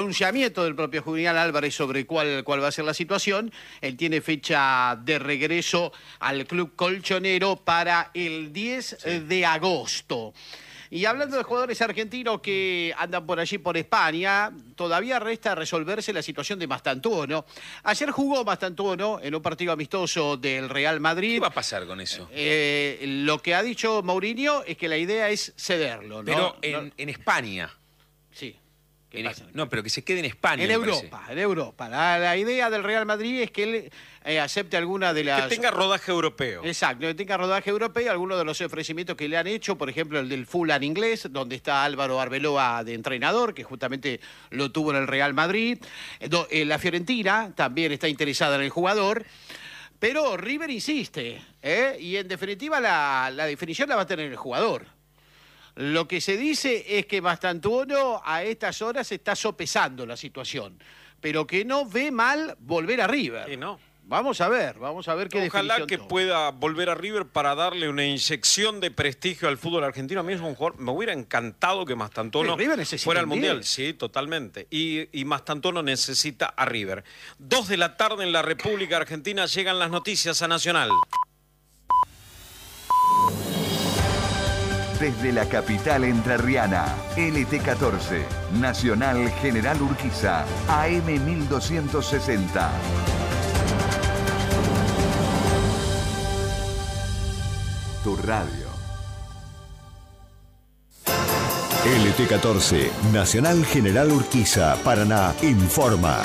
pronunciamiento del propio Julián Álvarez sobre cuál va a ser la situación. Él tiene fecha de regreso al club colchonero para el 10 de agosto. Y hablando de jugadores argentinos que andan por allí por España, todavía resta resolverse la situación de Mastantuono. Ayer jugó Mastantuono en un partido amistoso del Real Madrid. ¿Qué va a pasar con eso? Lo que ha dicho Mourinho es que la idea es cederlo, ¿no? Pero en España. Sí. No, pero que se quede en España. En Europa. La idea del Real Madrid es que él acepte alguna de las... Que tenga rodaje europeo. Exacto, que tenga rodaje europeo. Algunos de los ofrecimientos que le han hecho, por ejemplo, el del Fulham inglés, donde está Álvaro Arbeloa de entrenador, que justamente lo tuvo en el Real Madrid. La Fiorentina también está interesada en el jugador. Pero River insiste, y en definitiva la definición la va a tener el jugador. Lo que se dice es que Mastantuono a estas horas está sopesando la situación, pero que no ve mal volver a River. No. Vamos a ver qué definición Ojalá que toma. pueda volver a River para darle una inyección de prestigio al fútbol argentino. A mí es un jugador, me hubiera encantado que Mastantuono fuera al Mundial. Sí, totalmente. Y Mastantuono necesita a River. 2 de la tarde en la República Argentina llegan las noticias a Nacional. Desde la capital entrerriana, LT14, Nacional General Urquiza, AM 1260. Tu radio. LT14, Nacional General Urquiza, Paraná, informa.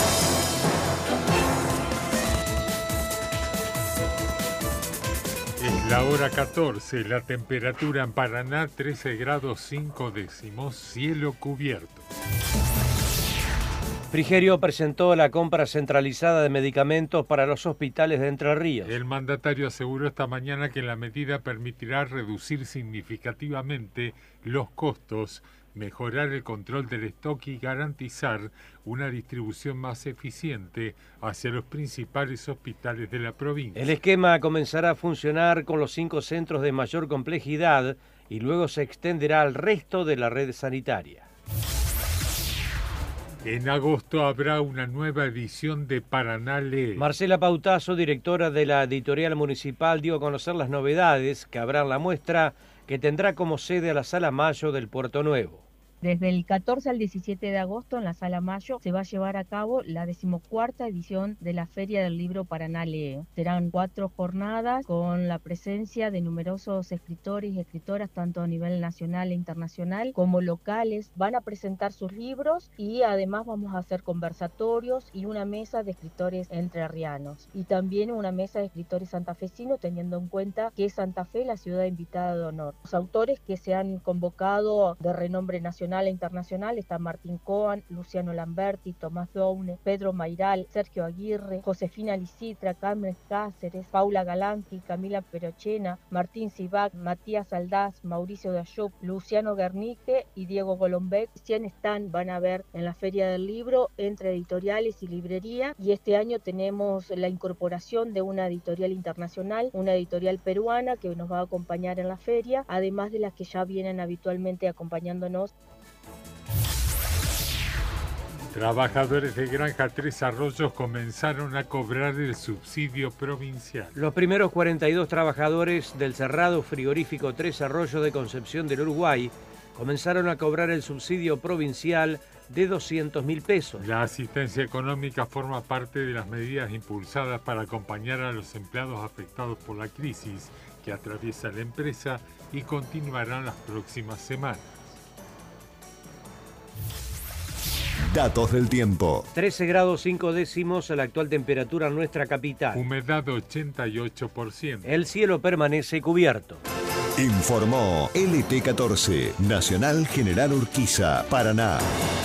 La hora 14, la temperatura en Paraná 13 grados 5 décimos, cielo cubierto. Frigerio presentó la compra centralizada de medicamentos para los hospitales de Entre Ríos. El mandatario aseguró esta mañana que la medida permitirá reducir significativamente los costos, mejorar el control del stock y garantizar una distribución más eficiente hacia los principales hospitales de la provincia. El esquema comenzará a funcionar con los 5 centros de mayor complejidad y luego se extenderá al resto de la red sanitaria. En agosto habrá una nueva edición de Paraná Lee. Marcela Pautazo, directora de la editorial municipal, dio a conocer las novedades que habrá en la muestra, que tendrá como sede a la Sala Mayo del Puerto Nuevo. Desde el 14 al 17 de agosto en la Sala Mayo se va a llevar a cabo la 14ª edición de la Feria del Libro Paraná Lee. Serán 4 jornadas con la presencia de numerosos escritores y escritoras, tanto a nivel nacional e internacional como locales. Van a presentar sus libros y además vamos a hacer conversatorios y una mesa de escritores entrerrianos. Y también una mesa de escritores santafesinos, teniendo en cuenta que Santa Fe es la ciudad invitada de honor. Los autores que se han convocado de renombre nacional e internacional están Martín Coan, Luciano Lamberti, Tomás Doune, Pedro Mairal, Sergio Aguirre, Josefina Licitra, Carmen Cáceres, Paula Galanti, Camila Perochena, Martín Sibac, Matías Aldaz, Mauricio Dayup, Luciano Guernique y Diego Golombek. 100 stand van a ver en la Feria del Libro entre editoriales y librería, y este año tenemos la incorporación de una editorial internacional, una editorial peruana que nos va a acompañar en la feria, además de las que ya vienen habitualmente acompañándonos. Trabajadores de Granja Tres Arroyos comenzaron a cobrar el subsidio provincial. Los primeros 42 trabajadores del cerrado frigorífico Tres Arroyos de Concepción del Uruguay comenzaron a cobrar el subsidio provincial de 200.000 pesos. La asistencia económica forma parte de las medidas impulsadas para acompañar a los empleados afectados por la crisis que atraviesa la empresa y continuarán las próximas semanas. Datos del tiempo. 13 grados 5 décimos la actual temperatura en nuestra capital. Humedad 88%. El cielo permanece cubierto. Informó LT14, Nacional General Urquiza, Paraná.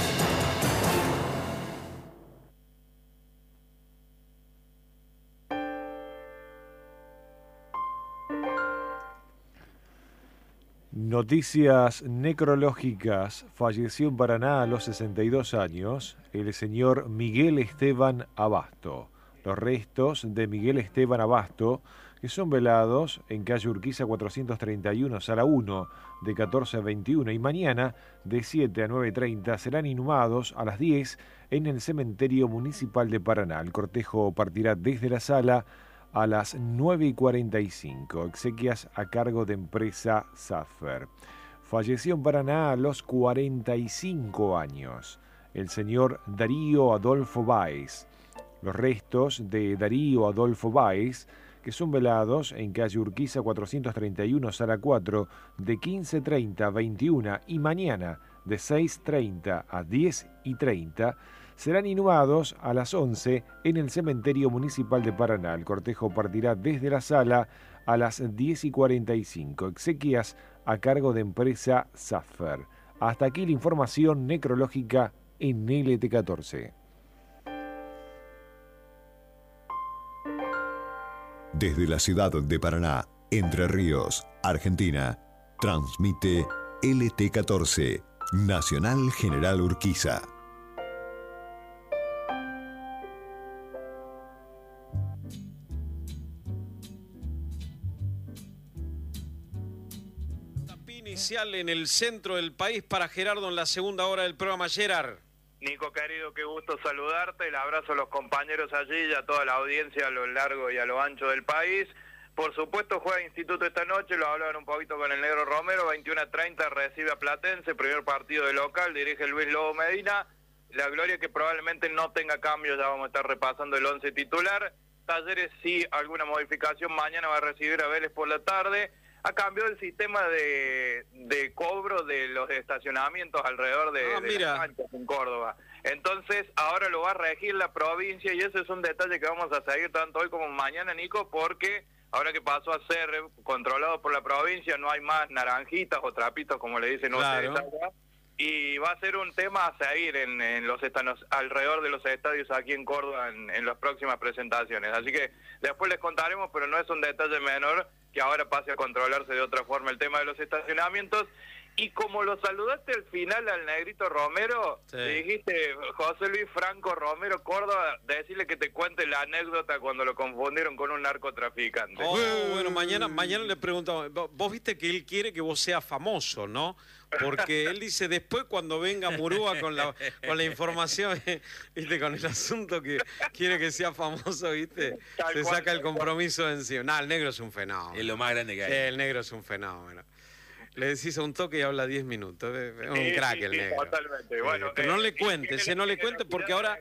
Noticias necrológicas. Falleció en Paraná a los 62 años el señor Miguel Esteban Abasto. Los restos de Miguel Esteban Abasto, que son velados en calle Urquiza 431, sala 1, de 14 a 21, y mañana, de 7 a 9:30, serán inhumados a las 10 en el Cementerio Municipal de Paraná. El cortejo partirá desde la sala a las 9:45. Exequias a cargo de empresa Safer. Falleció en Paraná a los 45 años el señor Darío Adolfo Báez. Los restos de Darío Adolfo Báez, que son velados en calle Urquiza 431, sala 4, de 15:30 a 21 y mañana de 6:30 a 10:30, serán inhumados a las 11 en el Cementerio Municipal de Paraná. El cortejo partirá desde la sala a las 10:45. Exequias a cargo de empresa Safer. Hasta aquí la información necrológica en LT14. Desde la ciudad de Paraná, Entre Ríos, Argentina, transmite LT14, Nacional General Urquiza. Inicial en el centro del país para Gerardo en la segunda hora del programa. Gerard. Nico, querido, qué gusto saludarte. El abrazo a los compañeros allí y a toda la audiencia a lo largo y a lo ancho del país. Por supuesto, juega Instituto esta noche, lo hablaban un poquito con el Negro Romero, 21:30 recibe a Platense, primer partido de local, dirige Luis Lobo Medina. La gloria que probablemente no tenga cambios, ya vamos a estar repasando el 11 titular. Talleres sí, alguna modificación, mañana va a recibir a Vélez por la tarde. Ha cambiado el sistema de cobro de los estacionamientos alrededor de las canchas en Córdoba. Entonces, ahora lo va a regir la provincia y ese es un detalle que vamos a seguir tanto hoy como mañana, Nico, porque ahora que pasó a ser controlado por la provincia, no hay más naranjitas o trapitos, como le dicen ustedes allá. Y va a ser un tema a seguir en los alrededor de los estadios aquí en Córdoba en las próximas presentaciones. Así que después les contaremos, pero no es un detalle menor que ahora pase a controlarse de otra forma el tema de los estacionamientos. Y como lo saludaste al final al Negrito Romero, le dijiste, José Luis Franco Romero Córdoba, decirle que te cuente la anécdota cuando lo confundieron con un narcotraficante. Bueno, mañana le preguntamos. Vos viste que él quiere que vos seas famoso, ¿no? Porque él dice, después cuando venga Murúa con la información, viste, con el asunto que quiere que sea famoso, viste, se saca el compromiso de encima. No, el Negro es un fenómeno. Es lo más grande que hay. El Negro es un fenómeno. Le decís a un toque y habla 10 minutos. Es un crack el Negro. Totalmente. Bueno, pero no le cuentes, no le cuentes porque ahora...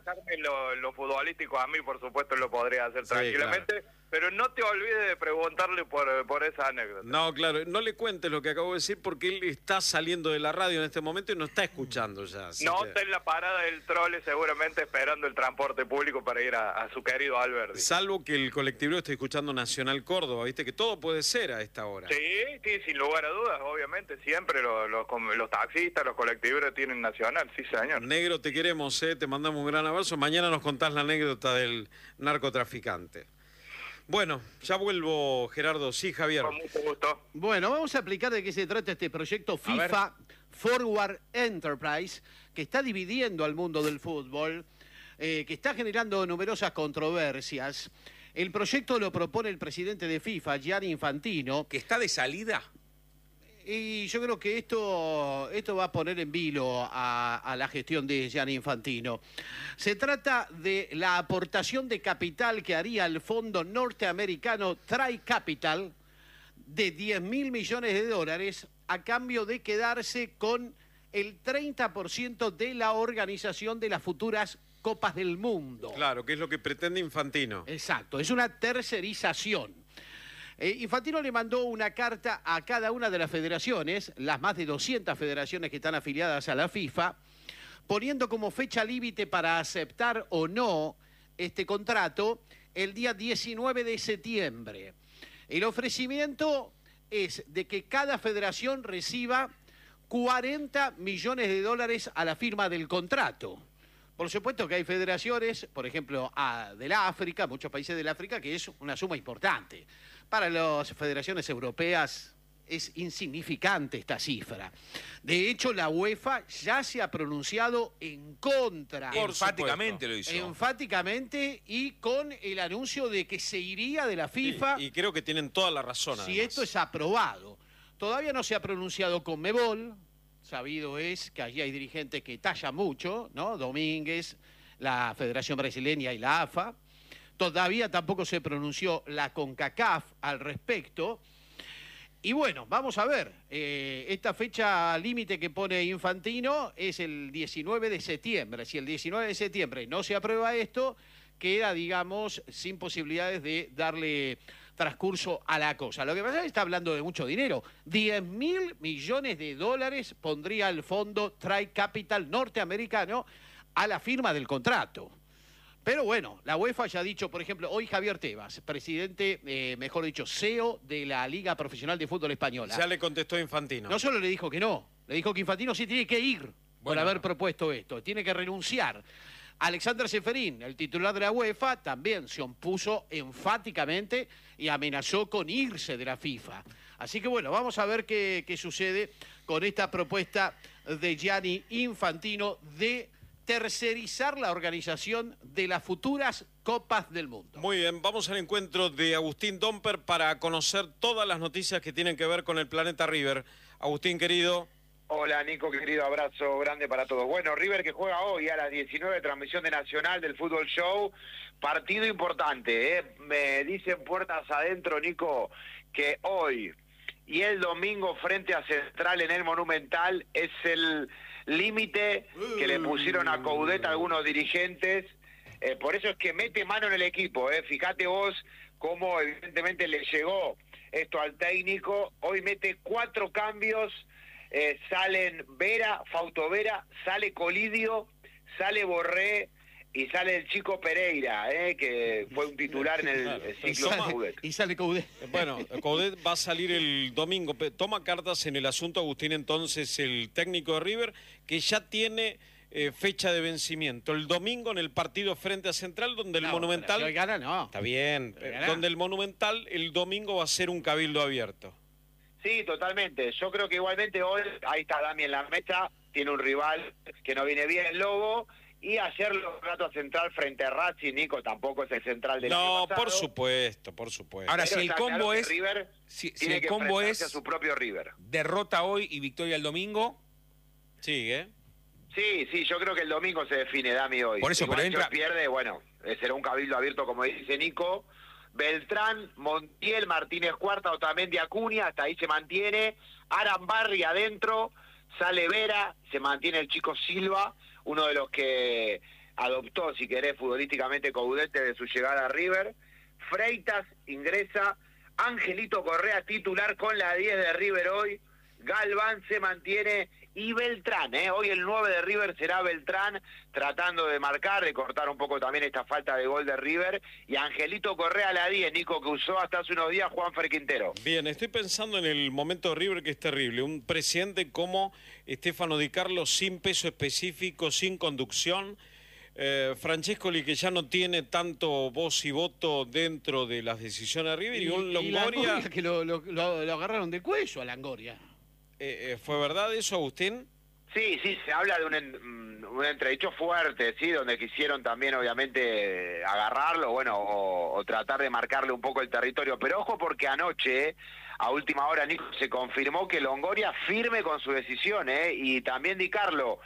Lo futbolístico a mí, por supuesto, lo podría hacer tranquilamente. Claro. Pero no te olvides de preguntarle por esa anécdota. No, claro, no le cuentes lo que acabo de decir porque él está saliendo de la radio en este momento y no está escuchando ya. No, está en la parada del trole seguramente esperando el transporte público para ir a su querido Alberdi. Salvo que el colectivo esté escuchando Nacional Córdoba, viste que todo puede ser a esta hora. Sí, sin lugar a dudas, obviamente, siempre los taxistas, los colectiveros tienen Nacional, sí señor. Negro, te queremos, te mandamos un gran abrazo. Mañana nos contás la anécdota del narcotraficante. Bueno, ya vuelvo, Gerardo. Sí, Javier. Con mucho gusto. Bueno, vamos a explicar de qué se trata este proyecto FIFA Forward Enterprise, que está dividiendo al mundo del fútbol, que está generando numerosas controversias. El proyecto lo propone el presidente de FIFA, Gianni Infantino. ¿Que está de salida? Y yo creo que esto va a poner en vilo a la gestión de Gianni Infantino. Se trata de la aportación de capital que haría el fondo norteamericano TriCapital de $10.000 millones a cambio de quedarse con el 30% de la organización de las futuras Copas del Mundo. Claro, que es lo que pretende Infantino. Exacto, es una tercerización. Infantino le mandó una carta a cada una de las federaciones, las más de 200 federaciones que están afiliadas a la FIFA, poniendo como fecha límite para aceptar o no este contrato el día 19 de septiembre. El ofrecimiento es de que cada federación reciba $40 millones a la firma del contrato. Por supuesto que hay federaciones, por ejemplo, del África, muchos países del África, que es una suma importante. Para las federaciones europeas es insignificante esta cifra. De hecho, la UEFA ya se ha pronunciado en contra. Enfáticamente lo hizo. Enfáticamente, y con el anuncio de que se iría de la FIFA. Y creo que tienen toda la razón. Si además. esto es aprobado. Todavía no se ha pronunciado Conmebol. Sabido es que allí hay dirigentes que tallan mucho, ¿no? Domínguez, la Federación Brasileña y la AFA. Todavía tampoco se pronunció la CONCACAF al respecto. Y bueno, vamos a ver. Esta fecha límite que pone Infantino es el 19 de septiembre. Si el 19 de septiembre no se aprueba esto, queda, digamos, sin posibilidades de darle transcurso a la cosa. Lo que pasa es que está hablando de mucho dinero. 10.000 millones de dólares pondría el fondo Tri-Capital norteamericano a la firma del contrato. Pero bueno, la UEFA ya ha dicho, por ejemplo, hoy Javier Tebas, presidente, mejor dicho, CEO de la Liga Profesional de Fútbol Española. Ya le contestó Infantino. No solo le dijo que no, le dijo que Infantino sí tiene que ir por haber propuesto esto, tiene que renunciar. Alexander Ceferín, el titular de la UEFA, también se opuso enfáticamente y amenazó con irse de la FIFA. Así que bueno, vamos a ver qué sucede con esta propuesta de Gianni Infantino de tercerizar la organización de las futuras Copas del Mundo. Muy bien, vamos al encuentro de Agustín Domper para conocer todas las noticias que tienen que ver con el planeta River. Agustín, querido. Hola, Nico, querido, abrazo grande para todos. Bueno, River que juega hoy a las 19, transmisión de Nacional del Fútbol Show, partido importante, ¿eh? Me dicen puertas adentro, Nico, que hoy y el domingo frente a Central en el Monumental es el límite que le pusieron a Coudet algunos dirigentes, por eso es que mete mano en el equipo, fíjate vos cómo evidentemente le llegó esto al técnico, hoy mete 4 cambios, salen Vera, Fausto Vera, sale Colidio, sale Borré y sale el chico Pereira, que fue un titular en el ciclo de Coudet. Y sale Coudet. Bueno, Coudet va a salir el domingo. Toma cartas en el asunto, Agustín, entonces, el técnico de River, que ya tiene fecha de vencimiento. El domingo en el partido frente a Central, donde el Monumental... Si hoy gana, no. Está bien. Donde el Monumental el domingo va a ser un cabildo abierto. Sí, totalmente. Yo creo que igualmente hoy, ahí está Dami en la mesa, tiene un rival que no viene bien, el Lobo, y ayer los gatos Central frente a Racing, Nico, tampoco es el Central del año pasado. Por supuesto, por supuesto. Ahora, si el combo es... River si tiene el combo es a su propio River. Derrota hoy y victoria el domingo... Sigue. Sí, yo creo que el domingo se define, Dami, hoy. Por eso, igual pero entra... si pierde, bueno, será un cabildo abierto, como dice Nico. Beltrán, Montiel, Martínez Cuarta, Otamendi, Acuña, hasta ahí se mantiene. Arambarri adentro, sale Vera, se mantiene el chico Silva, uno de los que adoptó, si querés, futbolísticamente Coudet de su llegada a River. Freitas ingresa, Angelito Correa titular con la 10 de River hoy. Galván se mantiene y Beltrán, hoy el 9 de River será Beltrán, tratando de marcar, de cortar un poco también esta falta de gol de River, y Angelito Correa a la 10, Nico, que usó hasta hace unos días Juanfer Quintero. Bien, estoy pensando en el momento de River, que es terrible, un presidente como Stefano Di Carlo sin peso específico, sin conducción, Francescoli, que ya no tiene tanto voz y voto dentro de las decisiones de River, y un Longoria que lo agarraron de cuello a Longoria. ¿Fue verdad eso, Agustín? Sí, se habla de un entredicho fuerte, sí, donde quisieron también obviamente agarrarlo, bueno, o tratar de marcarle un poco el territorio, pero ojo porque anoche, a última hora, Nico, se confirmó que Longoria firme con su decisión, y también Di Carlo,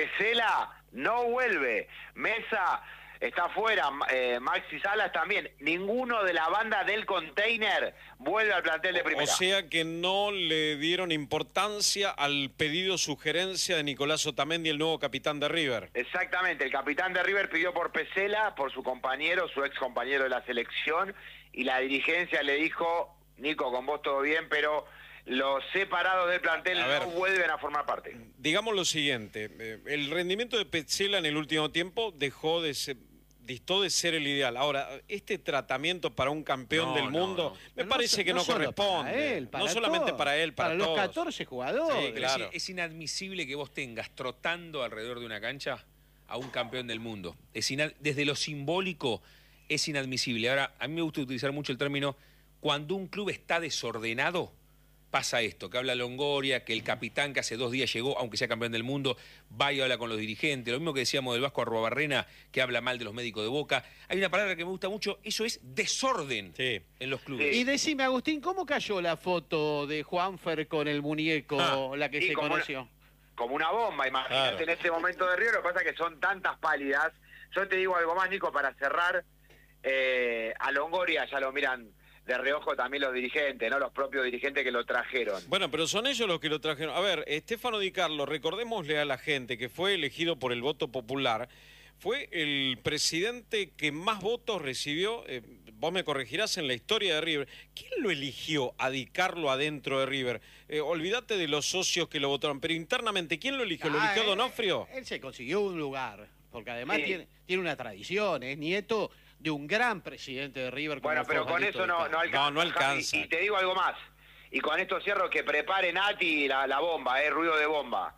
Pesela no vuelve, Mesa está fuera, Maxi Salas también, ninguno de la banda del container vuelve al plantel de primera. O sea que no le dieron importancia al pedido sugerencia de Nicolás Otamendi, el nuevo capitán de River. Exactamente, el capitán de River pidió por Pesela, por su compañero, su ex compañero de la selección, y la dirigencia le dijo, Nico, con vos todo bien, pero los separados del plantel no vuelven a formar parte. Digamos lo siguiente, el rendimiento de Pesela en el último tiempo distó de ser el ideal. Ahora, este tratamiento para un campeón del mundo me parece que no corresponde. No solamente para él, para todos. Los 14 jugadores. Sí, claro. Es inadmisible que vos tengas trotando alrededor de una cancha a un campeón del mundo. Desde lo simbólico es inadmisible. Ahora, a mí me gusta utilizar mucho el término, cuando un club está desordenado, pasa esto, que habla Longoria, que el capitán que hace 2 días llegó, aunque sea campeón del mundo, va y habla con los dirigentes, lo mismo que decíamos del Vasco Arruabarrena, que habla mal de los médicos de Boca. Hay una palabra que me gusta mucho, eso es desorden en los clubes. Y decime, Agustín, ¿cómo cayó la foto de Juanfer con el muñeco, la que se conoció? Como una bomba, imagínate, en este momento de River. Lo que pasa es que son tantas pálidas. Yo te digo algo más, Nico, para cerrar. A Longoria ya lo miran de reojo también los dirigentes, ¿no? Los propios dirigentes que lo trajeron. Bueno, pero son ellos los que lo trajeron. A ver, Stefano Di Carlo, recordémosle a la gente que fue elegido por el voto popular, fue el presidente que más votos recibió, vos me corregirás, en la historia de River. ¿Quién lo eligió a Di Carlo adentro de River? Olvídate de los socios que lo votaron, pero internamente, ¿quién lo eligió? ¿Lo eligió Donofrio? Él se consiguió un lugar, porque además tiene una tradición, es nieto de un gran presidente de River. Bueno, pero con eso no alcanza. No alcanza. Y te digo algo más, y con esto cierro, que prepare Nati la bomba, ruido de bomba.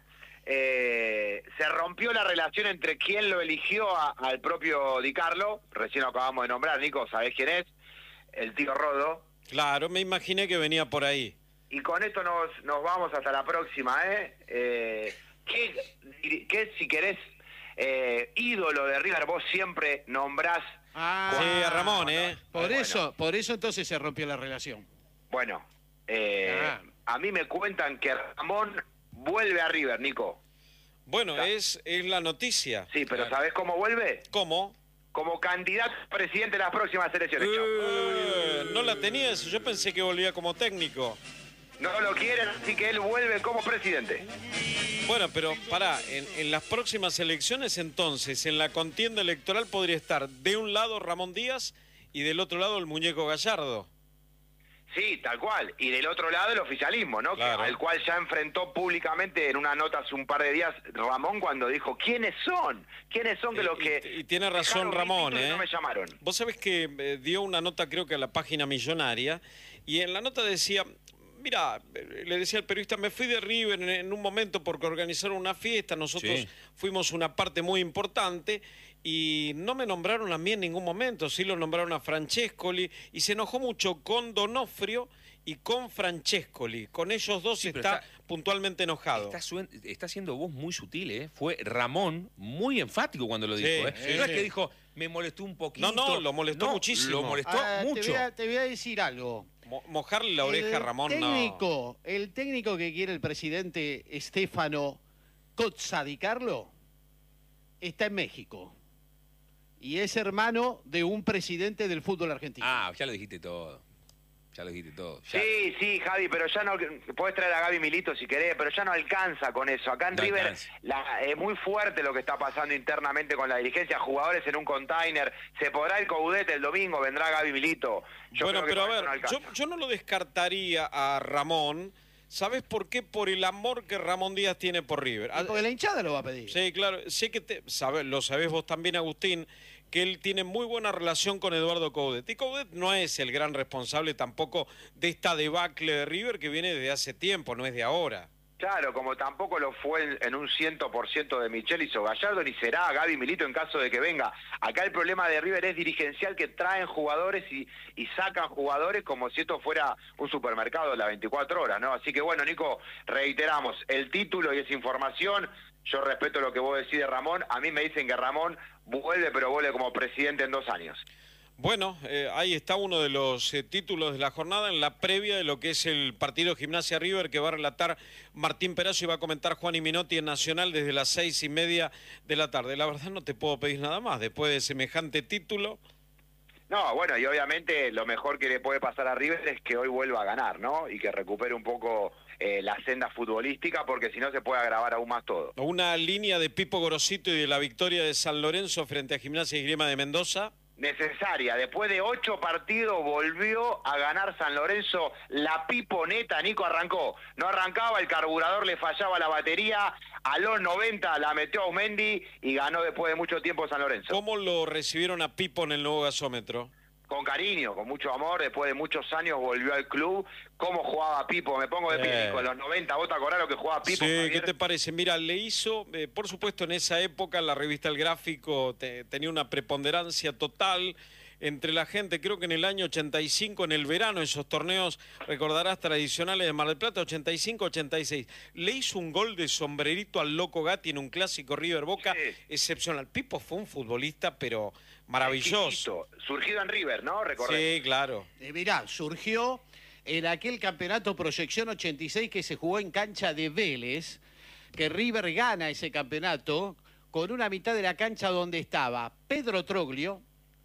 Se rompió la relación entre quien lo eligió al propio Di Carlo, recién lo acabamos de nombrar, Nico, ¿sabés quién es? El tío Rodo. Claro, me imaginé que venía por ahí. Y con esto nos vamos hasta la próxima, ¿Qué si querés, ídolo de River, vos siempre nombrás? Sí, a Ramón, Por eso entonces se rompió la relación. Bueno, a mí me cuentan que Ramón vuelve a River, Nico. Bueno, es la noticia. Sí, pero ¿sabés cómo vuelve? ¿Cómo? Como candidato a presidente de las próximas elecciones. No la tenías, yo pensé que volvía como técnico. No lo quieren, así que él vuelve como presidente. Bueno, pero pará, en las próximas elecciones entonces, en la contienda electoral podría estar de un lado Ramón Díaz y del otro lado el muñeco Gallardo. Sí, tal cual. Y del otro lado el oficialismo, ¿no? Claro. Al cual ya enfrentó públicamente en una nota hace un par de días Ramón cuando dijo, ¿quiénes son? ¿Quiénes son que los que...? Y tiene razón Ramón, No me llamaron. Vos sabés que dio una nota creo que a la página Millonaria y en la nota decía... Mira, le decía al periodista, me fui de River en un momento porque organizaron una fiesta, nosotros fuimos una parte muy importante y no me nombraron a mí en ningún momento, sí lo nombraron a Francescoli y se enojó mucho con Donofrio y con Francescoli, con ellos dos está puntualmente enojado. Está siendo vos muy sutil, Fue Ramón muy enfático cuando lo dijo, No es que dijo, me molestó un poquito. No, lo molestó muchísimo. Lo molestó mucho. Te voy a decir algo. Mojarle la oreja a Ramón, El técnico que quiere el presidente Stefano Cozza Di Carlo está en México y es hermano de un presidente del fútbol argentino. Ya lo dijiste todo. Ya lo dijiste todo. Sí, Javi, pero ya no... Podés traer a Gaby Milito si querés, pero ya no alcanza con eso. Acá en River es muy fuerte lo que está pasando internamente con la dirigencia. Jugadores en un container. Se podrá el Coudet el domingo, vendrá Gaby Milito. Bueno, pero a ver, yo no lo descartaría a Ramón. ¿Sabes por qué? Por el amor que Ramón Díaz tiene por River. Porque la hinchada lo va a pedir. Sí, claro. Sé que lo sabés vos también, Agustín, que él tiene muy buena relación con Eduardo Coudet. Y Coudet no es el gran responsable tampoco de esta debacle de River que viene desde hace tiempo, no es de ahora. Claro, como tampoco lo fue en un 100% de Michelis o Gallardo, ni será Gaby Milito en caso de que venga. Acá el problema de River es dirigencial, que traen jugadores y sacan jugadores como si esto fuera un supermercado de las 24 horas, ¿no? Así que bueno, Nico, reiteramos, el título y esa información, yo respeto lo que vos decís de Ramón, a mí me dicen que Ramón vuelve, pero vuelve como presidente en 2 años. Bueno, ahí está uno de los títulos de la jornada en la previa de lo que es el partido Gimnasia River que va a relatar Martín Perazo y va a comentar Juan y Minotti en Nacional desde las 6:30 de la tarde. La verdad no te puedo pedir nada más después de semejante título. No, bueno, y obviamente lo mejor que le puede pasar a River es que hoy vuelva a ganar, ¿no? Y que recupere un poco la senda futbolística, porque si no se puede agravar aún más todo. Una línea de Pipo Gorosito y de la victoria de San Lorenzo frente a Gimnasia y Esgrima de Mendoza. Necesaria. Después de 8 partidos volvió a ganar San Lorenzo. La piponeta, Nico, arrancó. No arrancaba, el carburador le fallaba la batería. A los 90 la metió a Aumendi y ganó después de mucho tiempo San Lorenzo. ¿Cómo lo recibieron a Pipo en el nuevo gasómetro? Con cariño, con mucho amor, después de muchos años volvió al club. ¿Cómo jugaba Pipo? Me pongo de pie, Nico, en los 90, ¿vos te acordás lo que jugaba Pipo? Sí, ¿qué te parece? Mira, le hizo, por supuesto en esa época la revista El Gráfico tenía una preponderancia total, entre la gente. Creo que en el año 85, en el verano, esos torneos, recordarás, tradicionales de Mar del Plata, 85-86. Le hizo un gol de sombrerito al Loco Gatti en un clásico River Boca, excepcional. Pipo fue un futbolista, pero maravilloso. Surgido en River, ¿no? Recordemos. Sí, claro. Mirá, surgió en aquel campeonato Proyección 86 que se jugó en cancha de Vélez, que River gana ese campeonato con una mitad de la cancha donde estaba Pedro Troglio,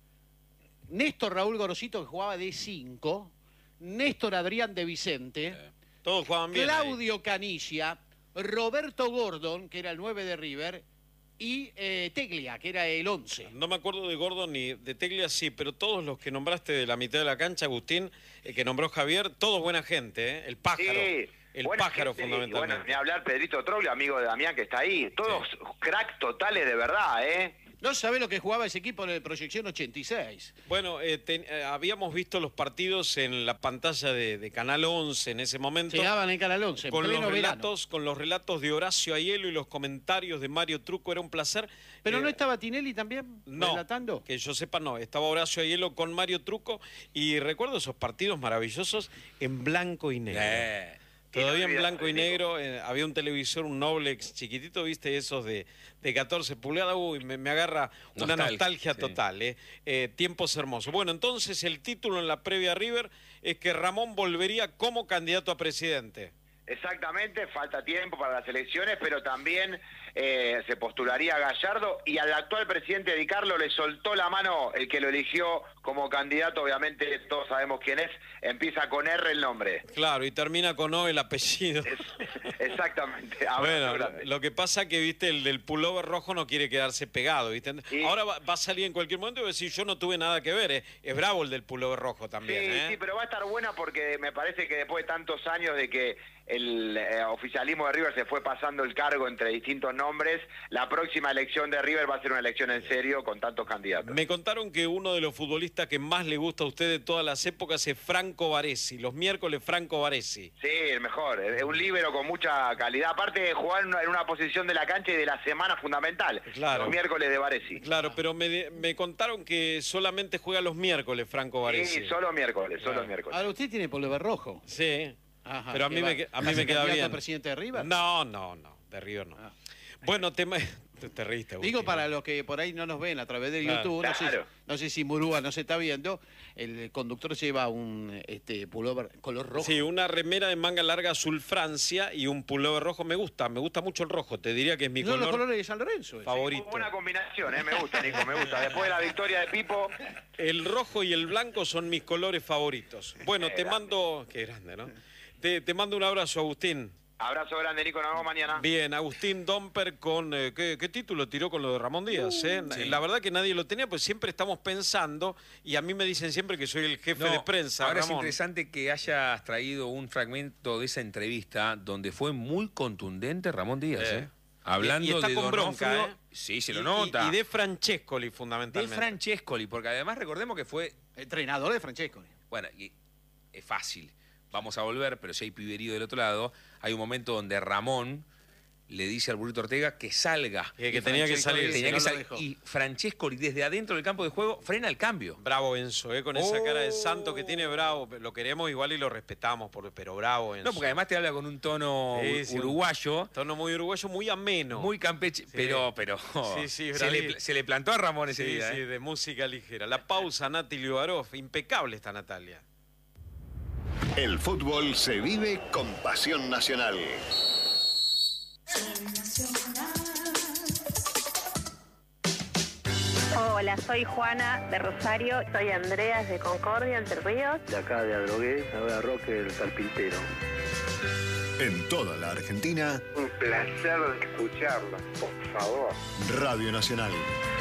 Néstor Raúl Gorosito, que jugaba de 5, Néstor Adrián de Vicente, todos jugaban bien Claudio ahí. Canilla, Roberto Gordon, que era el 9 de River, y Teglia, que era el 11. No me acuerdo de Gordon ni de Teglia, sí, pero todos los que nombraste de la mitad de la cancha, Agustín, que nombró Javier, todos buena gente, ¿eh? El Pájaro. Sí. El Buena Pájaro, gente, fundamentalmente. Bueno, ni hablar Pedrito Troglio, amigo de Damián, que está ahí. Todos crack totales de verdad, ¿eh? No sabe lo que jugaba ese equipo en el Proyección 86. Bueno, habíamos visto los partidos en la pantalla de Canal 11 en ese momento. Llegaban en Canal 11, con pleno con los relatos de Horacio Aiello y los comentarios de Mario Trucco. Era un placer. ¿Pero no estaba Tinelli también relatando? Que yo sepa no. Estaba Horacio Aiello con Mario Trucco y recuerdo esos partidos maravillosos en blanco y negro. Todavía en blanco y negro, había un televisor, un Noblex chiquitito, viste, esos de 14 pulgadas, uy, me agarra una nostalgia total, tiempos hermosos. Bueno, entonces el título en la previa River es que Ramón volvería como candidato a presidente. Exactamente, falta tiempo para las elecciones, pero también se postularía a Gallardo y al actual presidente Di Carlo le soltó la mano el que lo eligió como candidato, obviamente todos sabemos quién es, empieza con R el nombre. Claro, y termina con O el apellido. Exactamente. Bueno, lo que pasa que, viste, el del pullover rojo no quiere quedarse pegado, viste. Sí. Ahora va a salir en cualquier momento y va a decir, yo no tuve nada que ver, es bravo el del pullover rojo también. Sí, pero va a estar buena porque me parece que después de tantos años de que el oficialismo de River se fue pasando el cargo entre distintos nombres, la próxima elección de River va a ser una elección en serio con tantos candidatos. Me contaron que uno de los futbolistas que más le gusta a usted de todas las épocas es Franco Baresi, los miércoles Franco Baresi. Sí, el mejor, es un líbero con mucha calidad, aparte de jugar en una posición de la cancha y de la semana fundamental, claro. Los miércoles de Baresi. Claro, pero me contaron que solamente juega los miércoles Franco Baresi. Sí, solo miércoles, solo miércoles. Ahora usted tiene pullover rojo. Sí. Ajá, pero a mí me queda bien. ¿Presidente de River? No, de River no. Bueno, te reíste, Agustín. Digo para los que por ahí no nos ven a través de YouTube, no sé si Murúa nos está viendo, el conductor lleva un pullover color rojo. Sí, una remera de manga larga azul Francia y un pullover rojo. Me gusta mucho el rojo, te diría que es mi color los colores de San Lorenzo. Favorito. Sí, buena combinación, me gusta, Nico, me gusta. Después de la victoria de Pipo... El rojo y el blanco son mis colores favoritos. Bueno, te mando... Qué grande, ¿no? Te mando un abrazo, Agustín. Abrazo grande, Nico, nos vemos mañana. Bien, Agustín Domper con... ¿qué título tiró con lo de Ramón Díaz? Sí. La verdad que nadie lo tenía, pues siempre estamos pensando, y a mí me dicen siempre que soy el jefe de prensa, ahora Ramón. Es interesante que hayas traído un fragmento de esa entrevista donde fue muy contundente Ramón Díaz, Hablando y está de con bronca, Sí, se lo nota. Y de Francescoli, fundamentalmente. De Francescoli, porque además recordemos que fue... Entrenador de Francescoli. Bueno, y es fácil. Vamos a volver, pero si hay piberío del otro lado, hay un momento donde Ramón le dice al Burrito Ortega que salga. Que tenía que salir. Y Francescoli, desde adentro del campo de juego, frena el cambio. Bravo Enzo, con esa cara de santo que tiene, bravo. Lo queremos igual y lo respetamos, pero bravo Enzo. No, porque además te habla con un tono uruguayo. Un tono muy uruguayo, muy ameno. Muy campeche, pero se le plantó a Ramón ese día. Sí, de música ligera. La pausa, Nati Liubarov. Impecable está Natalia. El fútbol se vive con pasión nacional. Hola, soy Juana de Rosario. Soy Andreas de Concordia, Entre Ríos. De acá de Adrogué, ahora Roque del Carpintero. En toda la Argentina. Un placer escucharla, por favor. Radio Nacional.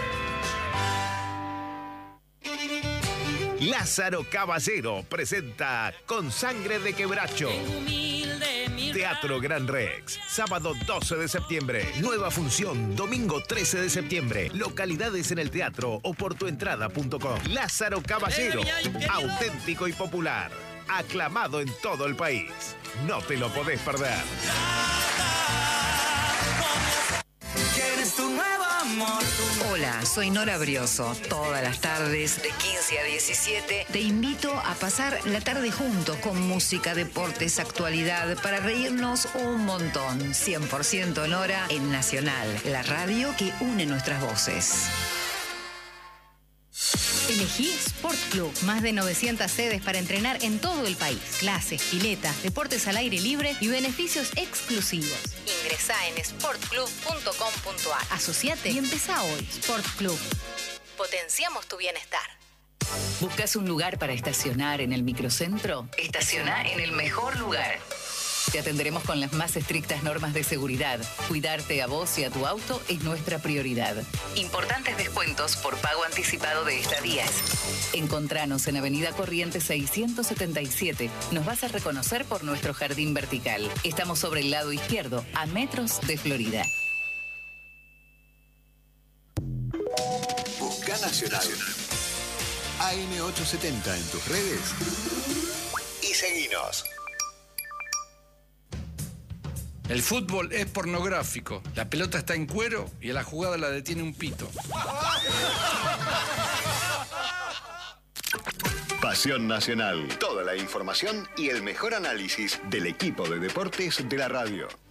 Lázaro Caballero presenta Con Sangre de Quebracho. Teatro Gran Rex, sábado 12 de septiembre. Nueva función, domingo 13 de septiembre. Localidades en el teatro o por tuentrada.com. Lázaro Caballero, auténtico y popular. Aclamado en todo el país. No te lo podés perder. ¿Quién es tu nuevo amor? Hola, soy Nora Brioso. Todas las tardes, de 15 a 17, te invito a pasar la tarde juntos con música, deportes, actualidad, para reírnos un montón. 100% Nora en Nacional, la radio que une nuestras voces. Elegí Sport Club. Más de 900 sedes para entrenar en todo el país. Clases, piletas, deportes al aire libre y beneficios exclusivos. Ingresá en sportclub.com.ar. Asociate y empezá hoy. Sport Club. Potenciamos tu bienestar. ¿Buscas un lugar para estacionar en el microcentro? Estaciona en el mejor lugar. Te atenderemos con las más estrictas normas de seguridad. Cuidarte a vos y a tu auto es nuestra prioridad. Importantes descuentos por pago anticipado de estadías. Encontranos en Avenida Corrientes 677. Nos vas a reconocer por nuestro jardín vertical. Estamos sobre el lado izquierdo, a metros de Florida. Busca Nacional. AM870 en tus redes y seguinos. El fútbol es pornográfico. La pelota está en cuero y a la jugada la detiene un pito. Pasión Nacional. Toda la información y el mejor análisis del equipo de deportes de la radio.